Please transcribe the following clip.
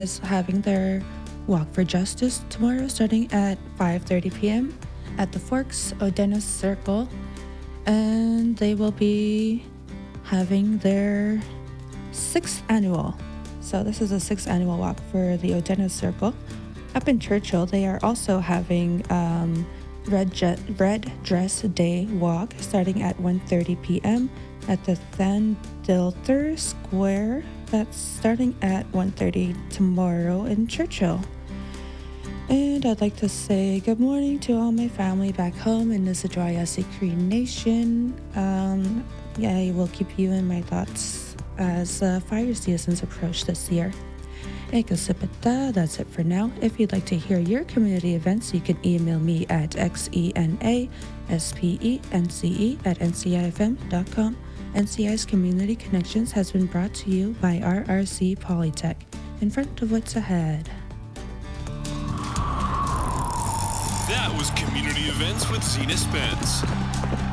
is having their Walk for Justice tomorrow starting at 5:30 p.m. at the Forks Odennis Circle, and they will be having their sixth annual. So this is the sixth annual walk for the Odennis Circle. Up in Churchill, they are also having Red Dress Day walk starting at 1:30 p.m. at the Thandilther Square. That's starting at 1:30 tomorrow in Churchill. And I'd like to say good morning to all my family back home in the Sadrayasi Cree Nation. I will keep you in my thoughts as fire seasons approach this year. Ekasipita, that's it for now. If you'd like to hear your community events, you can email me at xenaspence@ncifm.com. NCI's Community Connections has been brought to you by RRC Polytech, in front of what's ahead. That was Community Events with Zena Spence.